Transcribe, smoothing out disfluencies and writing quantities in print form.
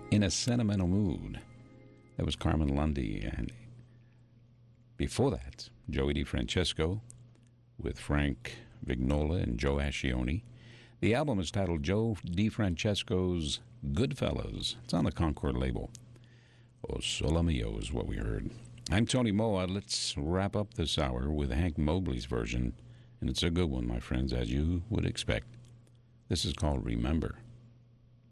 In a Sentimental Mood. That was Carmen Lundy. And before that, Joey DeFrancesco with Frank Vignola and Joe Ascione. The album is titled Joe DeFrancesco's Goodfellas. It's on the Concord label. Oh, Solo Mio is what we heard. I'm Tony Moa. Let's wrap up this hour with Hank Mobley's version, and it's a good one, my friends, as you would expect. This is called Remember.